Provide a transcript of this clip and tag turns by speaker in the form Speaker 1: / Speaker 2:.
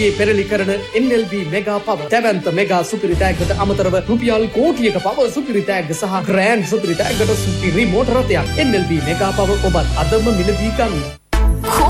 Speaker 1: සුපිරියේ පෙරලි කරන NLB mega power. දැවැන්ත mega සුපිරි තෑග්ගට අමතරව රුපියල් කෝටියක පවර් සුපිරි තෑග්ග සහ ග්‍රෑන්ඩ් සුපිරි තෑග්ගට සුපිරි මෝටර රථයක්. NLB මෙගා පවර් ඔබත් අදම මිලදී ගන්න.